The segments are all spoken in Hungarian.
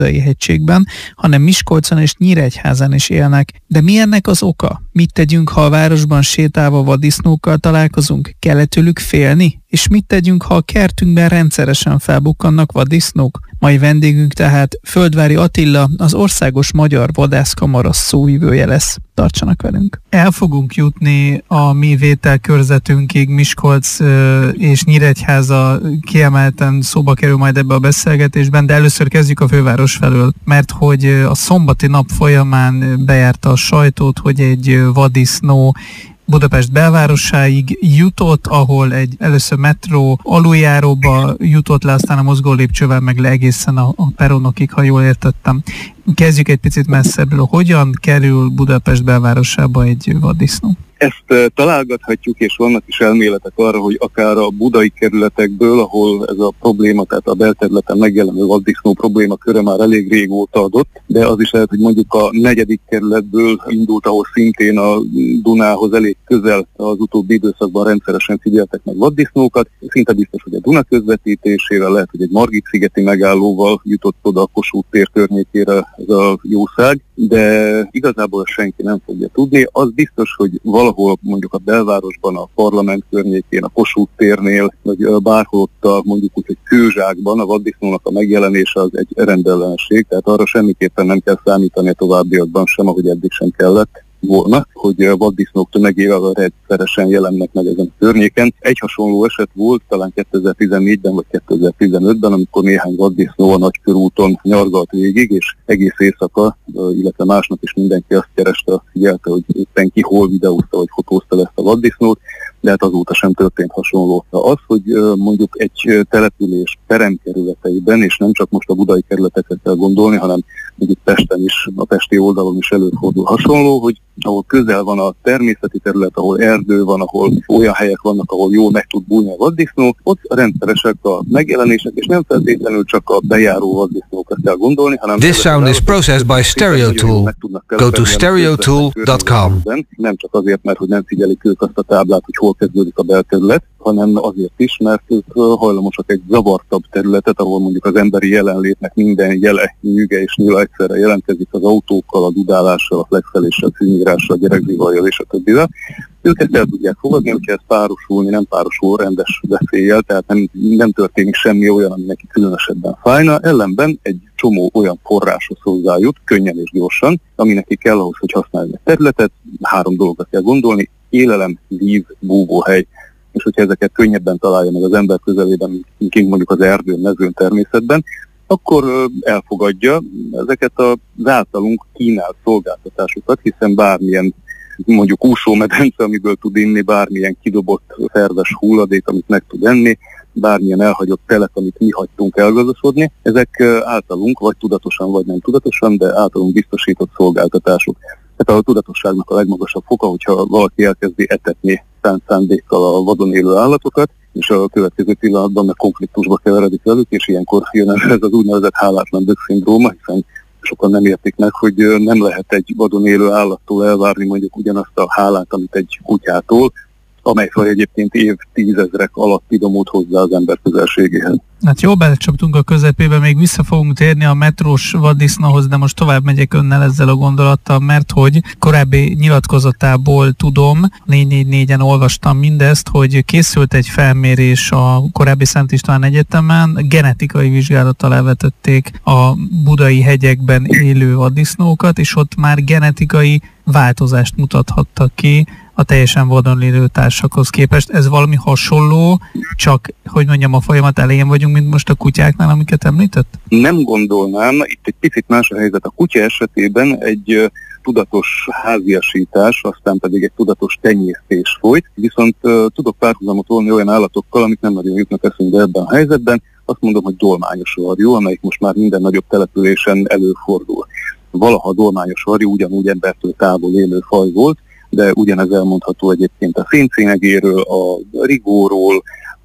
hegységben, hanem Miskolcon és Nyíregyházán is élnek. De mi ennek az oka? Mit tegyünk, ha a városban sétálva vaddisznókkal találkozunk? Kell-e tőlük félni? És mit tegyünk, ha a kertünkben rendszeresen felbukkannak vaddisznók? Mai vendégünk tehát Földvári Attila, az Országos Magyar Vadászkamara szóvivője lesz. Tartsanak velünk! El fogunk jutni a mi vételkörzetünkig, Miskolc és Nyíregyháza kiemelten szóba kerül majd ebbe a beszélgetésben, de először kezdjük a főváros felől, mert hogy a szombati nap folyamán bejárta a sajtót, hogy egy vaddisznó Budapest belvárosáig jutott, ahol először metró aluljáróba jutott le, aztán a mozgó lépcsővel meg le egészen a peronokig, ha jól értettem. Kezdjük egy picit messzebbről. Hogyan kerül Budapest belvárosába egy vaddisznó? Ezt találgathatjuk, és vannak is elméletek arra, hogy akár a budai kerületekből, ahol ez a probléma, tehát a belterületen megjelenő vaddisznó probléma köre már elég régóta adott, de az is lehet, hogy mondjuk a 4. kerületből indult, ahol szintén a Dunához elég közel az utóbbi időszakban rendszeresen figyeltek meg vaddisznókat. Szinte biztos, hogy a Duna közvetítésével, lehet, hogy egy Margit-szigeti megállóval jutott oda a Kossuth tér környékére ez a jószág, de igazából senki nem fogja tudni. Az biztos, hogy valahol mondjuk a belvárosban, a Parlament környékén, a Kossuth térnél, vagy bárhol ott mondjuk úgy, hogy kőzsákban a vaddisznónak a megjelenése az egy rendellenség, tehát arra semmiképpen nem kell számítani a továbbiakban sem, ahogy eddig sem kellett volna, hogy a vaddisznók tömegével rendszeresen jelennek meg ezen a környéken. Egy hasonló eset volt talán 2014-ben vagy 2015-ben, amikor néhány vaddisznó a Nagykörúton nyargalt végig, és egész éjszaka, illetve másnap is mindenki azt kereste, figyelte, hogy éppen ki hol videózta vagy fotózta ezt a vaddisznót, de hát azóta sem történt hasonló. Az, hogy mondjuk egy település peremkerületeiben, és nem csak most a budai kerületekre kell gondolni, hanem mondjuk Pesten is, a pesti oldalon is előfordul hasonló, hogy ahol közel van a természeti terület, ahol erdő van, ahol olyan helyek vannak, ahol jól meg tud bújni a vaddisznó, ott rendszeresek a megjelenések, és nem feltétlenül csak a bejáró vaddisznókat kell gondolni, hanem... This sound is processed by Stereotool. Go to stereotool.com. Nem csak azért, mert hogy nem figyelik ők azt a táblát, hogy hol kezdődik a belterület, hanem azért is, mert ők hajlamosak egy zavartabb területet, ahol mondjuk az emberi jelenlétnek minden jele, nyüge és nyila egyszerre jelentkezik az autókkal, a dudálással, a flexeléssel, a szűnigrással, a gyerekzivajjal és a többivel. Ők ezt el tudják fogadni, hogyha ez párosulni, nem párosul rendes veszéllyel, tehát nem történik semmi olyan, ami neki különösebben fájna, ellenben egy csomó olyan forráshoz hozzájut, könnyen és gyorsan, ami neki kell ahhoz, hogy használja a területet. 3 dologat kell gondolni: élelem, víz, búvóhely. És hogyha ezeket könnyebben találja meg az ember közelében, mint mondjuk az erdőn, mezőn, természetben, akkor elfogadja ezeket az általunk kínált szolgáltatásokat, hiszen bármilyen mondjuk úsómedence, amiből tud inni, bármilyen kidobott szerves hulladék, amit meg tud enni, bármilyen elhagyott telek, amit mi hagytunk elgazosodni, ezek általunk, vagy tudatosan, vagy nem tudatosan, de általunk biztosított szolgáltatások. Tehát a tudatosságnak a legmagasabb foka, hogyha valaki elkezdi etetni szánt szándékkal a vadon élő állatokat, és a következő pillanatban meg konfliktusba keveredik velük, és ilyenkor jön ez az úgynevezett hálátlan dög-szindróma, hiszen sokan nem értik meg, hogy nem lehet egy vadon élő állattól elvárni mondjuk ugyanazt a hálát, amit egy kutyától, amely faj egyébként évtizedek alatt idomult hozzá az ember közelségéhez. Hát jó, belecsaptunk a közepébe, még vissza fogunk térni a metrós vaddisznóhoz, de most tovább megyek önnel ezzel a gondolattal, mert hogy korábbi nyilatkozatából tudom, 444-en olvastam mindezt, hogy készült egy felmérés a korábbi Szent István Egyetemen, genetikai vizsgálattal elvetették a budai hegyekben élő vaddisznókat, és ott már genetikai változást mutathattak ki a teljesen vadon lévő társakhoz képest. Ez valami hasonló, csak, hogy mondjam, a folyamat elején vagyunk, mint most a kutyáknál, amiket említett? Nem gondolnám, itt egy picit más a helyzet. A kutya esetében egy tudatos háziasítás, aztán pedig egy tudatos tenyésztés folyt, viszont tudok párhuzamot volni olyan állatokkal, amik nem nagyon jutnak eszünkbe ebben a helyzetben. Azt mondom, hogy dolmányos varjú, amelyik most már minden nagyobb településen előfordul. Valaha a dolmányos varjú ugyanúgy embertől távol élő faj volt, de ugyanez elmondható egyébként a széncénegéről, a rigóról,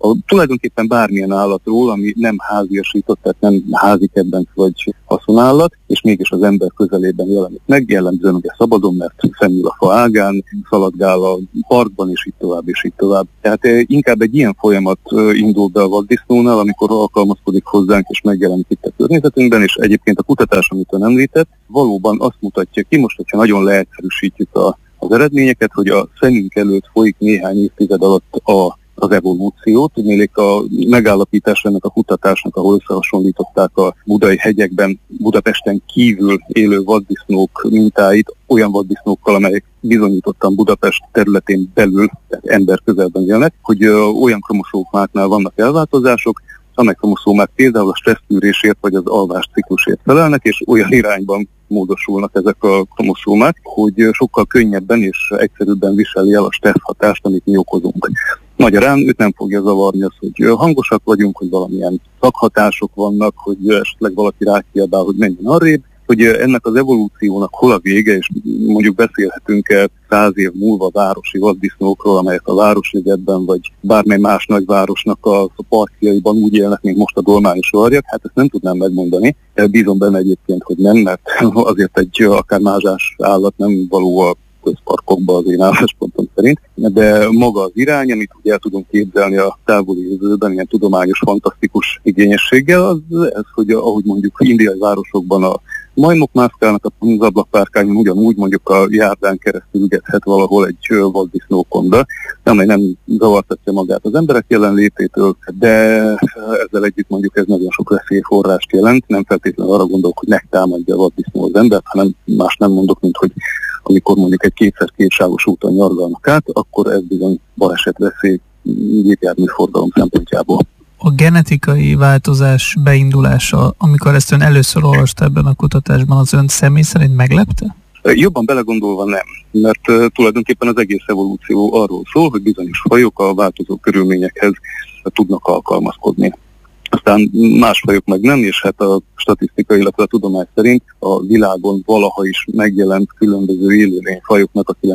Tulajdonképpen bármilyen állatról, ami nem háziasított, tehát nem házi kedvenc vagy haszonállat, és mégis az ember közelében jelenik meg, jellemzően ugye szabadon, mert fennül a fa ágán, szaladgál a parkban, és így tovább, és így tovább. Tehát inkább egy ilyen folyamat indul be a vaddisznónál, amikor alkalmazkodik hozzánk, és megjelenik itt a környezetünkben, és egyébként a kutatás, amit ön említett, valóban azt mutatja ki, most, hogyha nagyon leegyszerűsítjük az eredményeket, hogy a szemünk előtt folyik néhány évtized alatt az evolúciót. Tudnélik a megállapítás ennek a kutatásnak, ahol összehasonlították a budai hegyekben, Budapesten kívül élő vaddisznók mintáit olyan vaddisznókkal, amelyek bizonyítottan Budapest területén belül, tehát ember közelben élnek, hogy olyan kromoszómáknál vannak elváltozások, amely kromoszómák például a stressztűrésért vagy az alvás ciklusért felelnek, és olyan irányban módosulnak ezek a kromoszómák, hogy sokkal könnyebben és egyszerűbben viseli el a stressz hatást, amit mi okozunk. Magyarán őt nem fogja zavarni az, hogy hangosak vagyunk, hogy valamilyen szakhatások vannak, hogy esetleg valaki rákiabál, hogy menjen arrébb, hogy ennek az evolúciónak hol a vége, és mondjuk beszélhetünk 100 év múlva városi vaddisznókról, amelyek a Városligetben vagy bármely más nagyvárosnak a parkjaiban úgy élnek, mint most a dolmányos varjak, hát ezt nem tudnám megmondani. Bízom benne egyébként, hogy nem, mert azért egy akár mázsás állat nem való a közparkokba az én álláspontom szerint, de maga az irány, amit ugye el tudunk képzelni a távoli jövőben, ilyen tudományos, fantasztikus igényességgel, az ez, hogy ahogy mondjuk indiai városokban a majmok mászkálnak az ablakpárkányon, ugyanúgy mondjuk a járdán keresztül ügethet valahol egy vaddisznókonda, amely nem zavartatja magát az emberek jelenlététől, de ezzel együtt mondjuk ez nagyon sok veszélyforrást jelent, nem feltétlenül arra gondolok, hogy megtámadja a vaddisznó az embert, hanem más nem mondok, mint hogy amikor mondjuk egy 2x2 sávos úton nyargalnak át, akkor ez bizony balesetveszély gépjárműforgalom szempontjából. A genetikai változás beindulása, amikor ezt ön először olvasta ebben a kutatásban, az ön személy szerint meglepte? Jobban belegondolva nem, mert tulajdonképpen az egész evolúció arról szól, hogy bizonyos fajok a változó körülményekhez tudnak alkalmazkodni. Aztán más fajok meg nem, és hát a statisztika, illetve a tudomány szerint a világon valaha is megjelent különböző élőlényfajoknak a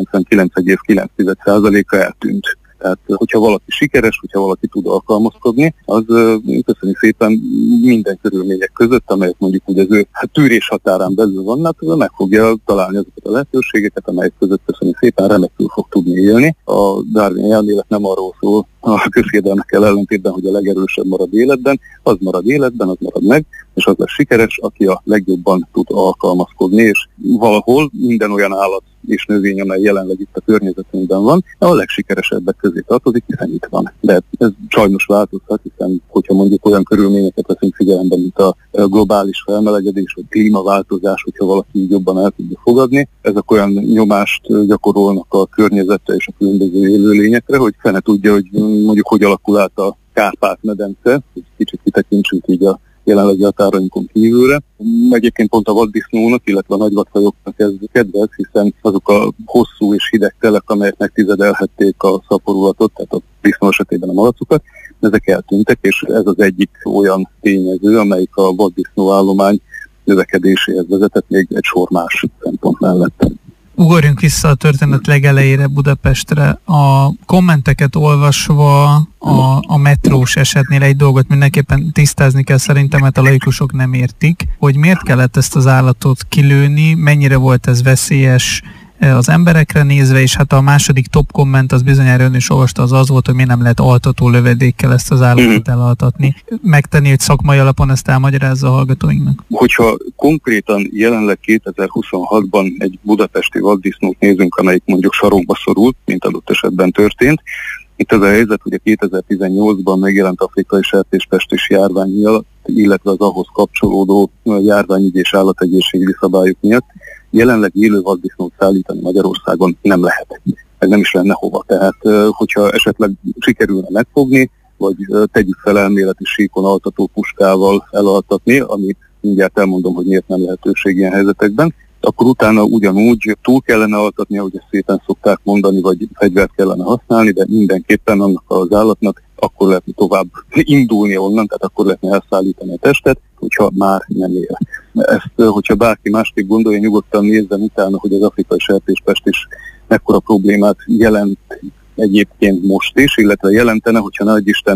99,9%-a eltűnt. Tehát, hogyha valaki sikeres, hogyha valaki tud alkalmazkodni, az köszönjük szépen minden körülmények között, amelyek mondjuk ugye az ő tűrés határán belül vannak, meg fogja találni azokat a lehetőségeket, amelyek között köszönjük szépen remekül fog tudni élni. A Darwin elmélet nem arról szól a közhiedelmekkel ellentétben, hogy a legerősebb marad életben, az marad meg, és az lesz sikeres, aki a legjobban tud alkalmazkodni, és valahol minden olyan állat és növény, amely jelenleg itt a környezetünkben van, a legsikeresebbek közé tartozik, hiszen itt van. De ez sajnos változhat, hiszen hogyha mondjuk olyan körülményeket veszünk figyelembe, mint a globális felmelegedés, vagy klímaváltozás, hogyha valaki így jobban el tudja fogadni, ezek olyan nyomást gyakorolnak a környezetre és a különböző élőlényekre, hogy fene tudja, hogy mondjuk hogy alakul át a Kárpát-medence, hogy kicsit kitekintsünk így a jelenlegi határainkon kívülre. Egyébként pont a vaddisznónak, illetve a nagyvadfajoknak ez kedvez, hiszen azok a hosszú és hideg telek, amelyek megtizedelhették a szaporulatot, tehát a disznó esetében a malacokat, ezek eltűntek, és ez az egyik olyan tényező, amelyik a vaddisznó állomány növekedéséhez vezetett, még egy sor más szempont mellett. Ugorjunk vissza a történet legelejére, Budapestre. A kommenteket olvasva a metrós esetnél egy dolgot mindenképpen tisztázni kell szerintem, mert a laikusok nem értik, hogy miért kellett ezt az állatot kilőni, mennyire volt ez veszélyes az emberekre nézve, és hát a második top komment, az bizonyára ön is olvasta, az volt, hogy miért nem lehet altató lövedékkel ezt az állatot elaltatni. Megtenni, hogy szakmai alapon ezt elmagyarázza a hallgatóinknak? Hogyha konkrétan jelenleg 2026-ban egy budapesti vaddisznót nézünk, amelyik mondjuk sarokba szorult, mint adott esetben történt, itt az a helyzet, hogy a 2018-ban megjelent afrikai sertéspestis járvány miatt, illetve az ahhoz kapcsolódó járványügyi és állategészségügyi szabályok miatt jelenleg élő vaddisznót szállítani Magyarországon nem lehet, meg nem is lenne hova. Tehát, hogyha esetleg sikerülne megfogni, vagy tegyük fel elméleti síkon altató puskával elaltatni, ami mindjárt elmondom, hogy miért nem lehetőség ilyen helyzetekben, akkor utána ugyanúgy túl kellene altatni, ahogy ezt szépen szokták mondani, vagy fegyvert kellene használni, de mindenképpen annak az állatnak akkor lehetne tovább indulni onnan, tehát akkor lehetne elszállítani a testet, hogyha már nem él. Ezt, hogyha bárki másképp gondolja, nyugodtan nézzen utána, hogy az afrikai sertéspest is mekkora problémát jelent egyébként most is, illetve jelentene, hogyha nagy Isten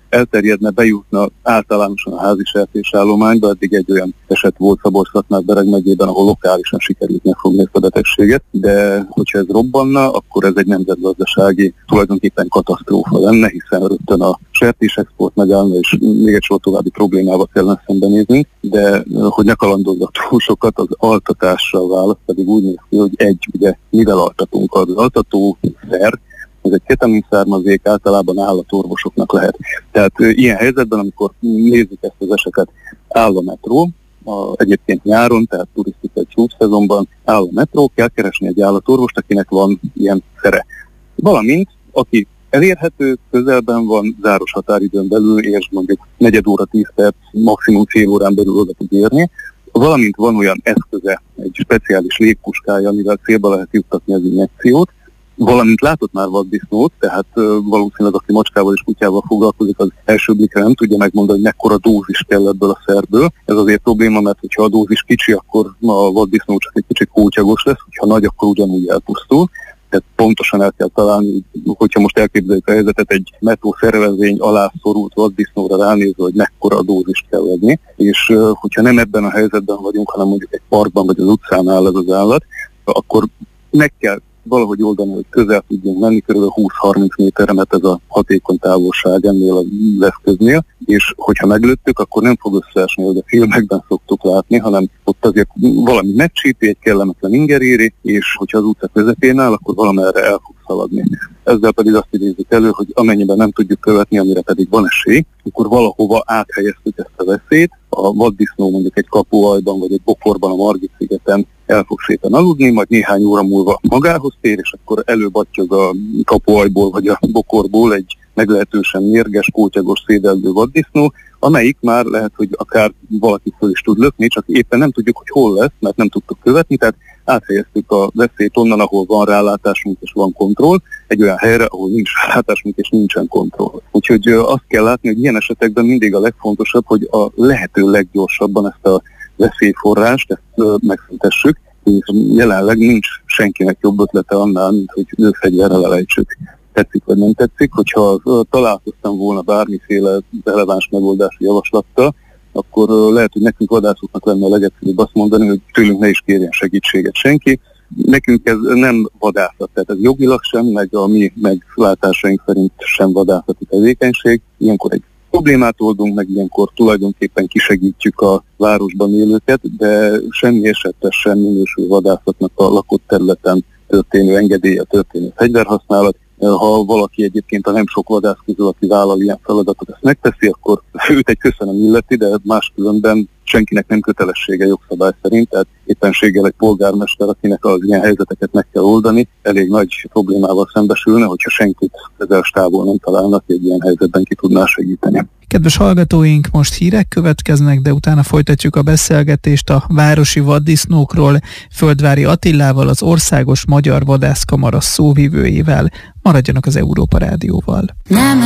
elterjedne, bejutna általánosan a házi sertésállományba. Eddig egy olyan eset volt Szabolcs-Szatmár-Bereg megyében, ahol lokálisan sikerült megfogni ezt a betegséget, de hogyha ez robbanna, akkor ez egy nemzetgazdasági tulajdonképpen katasztrófa lenne, hiszen rögtön a sertésexport megállna, és még egy sor további problémával kellene szembenéznünk, de hogy ne kalandozzak túl sokat, az altatással választ pedig úgy néz ki, hogy ugye mivel altatunk, az altatószer, ez egy ketamin származék, általában állatorvosoknak lehet. Tehát ilyen helyzetben, amikor nézzük ezt az esetet, áll a metró, egyébként nyáron, tehát turisztikai csúcsszezonban áll a metró, kell keresni egy állatorvost, akinek van ilyen szere. Valamint, aki elérhető, közelben van, záros határidőn belül, és mondjuk 4 óra 10 perc, maximum fél órán belül oda tud érni, valamint van olyan eszköze, egy speciális légpuskája, amivel célba lehet juttatni az injekciót, valamint látott már vaddisznót, tehát valószínűleg aki macskával és kutyával foglalkozik, az első blikre nem tudja megmondani, hogy mekkora dózis kell ebből a szerből. Ez azért probléma, mert hogyha a dózis kicsi, akkor a vaddisznó csak egy kicsit kótyagos lesz, hogyha nagy, akkor ugyanúgy elpusztul. Tehát pontosan el kell találni, hogyha most elképzeljük a helyzetet, egy metró szervezvény alá szorult vaddisznóra ránézve, hogy mekkora a dózist kell adni, és hogyha nem ebben a helyzetben vagyunk, hanem mondjuk egy parkban vagy az utcán áll ez az állat, akkor meg kell valahogy oldani, hogy közel tudjunk menni, kb. 20-30 méterre, mert ez a hatékony távolság ennél az eszköznél, és hogyha meglőttük, akkor nem fog összeesni, hogy a filmekben szoktuk látni, hanem ott azért valami megcsípi, egy kellemetlen inger éri, és hogyha az utca közepén áll, akkor valamerre el fog szaladni. Ezzel pedig azt idézzük elő, hogy amennyiben nem tudjuk követni, amire pedig van esély, akkor valahova áthelyeztük ezt a veszélyt. A vaddisznó mondjuk egy kapualjban vagy egy bokorban a Margit-szigeten el fog szépen aludni, majd néhány óra múlva magához tér, és akkor előbattyog a kapualjból vagy a bokorból egy meglehetősen mérges, kótyagos, szédelgő vaddisznó, amelyik már lehet, hogy akár valaki föl is tud lökni, csak éppen nem tudjuk, hogy hol lesz, mert nem tudtuk követni, tehát áthelyeztük a veszélyt onnan, ahol van rálátásunk és van kontroll, egy olyan helyre, ahol nincs rálátásunk és nincsen kontroll. Úgyhogy azt kell látni, hogy ilyen esetekben mindig a legfontosabb, hogy a lehető leggyorsabban ezt a veszélyforrást megszüntessük, és jelenleg nincs senkinek jobb ötlete annál, mint hogy lőfegyverrel elejtsük. Tetszik vagy nem tetszik, hogyha találkoztam volna bármiféle releváns megoldási javaslattal, akkor lehet, hogy nekünk vadászoknak lenne a legegyszerűbb azt mondani, hogy tőlünk ne is kérjen segítséget senki. Nekünk ez nem vadászat, tehát ez jogilag sem, meg a mi meglátásaink szerint sem vadászati tevékenység. Ilyenkor egy problémát oldunk, meg ilyenkor tulajdonképpen kisegítjük a városban élőket, de semmi esetben sem minősül vadászatnak a lakott területen történő engedélye, történő fegyverhasználat. Ha valaki egyébként a nem sok vadász közül, aki vállal ilyen feladatot, ezt megteszi, akkor őt egy köszönöm illeti, de máskülönben senkinek nem kötelessége jogszabály szerint, tehát éppenséggel egy polgármester, akinek az ilyen helyzeteket meg kell oldani, elég nagy problémával szembesülne, hogyha senkit közeles távol nem találnak, egy ilyen helyzetben ki tudná segíteni. Kedves hallgatóink, most hírek következnek, de utána folytatjuk a beszélgetést a városi vaddisznókról Földvári Attilával, az Országos Magyar Vadászkamara szóvivőjével. Maradjanak az Európa Rádióval. Nem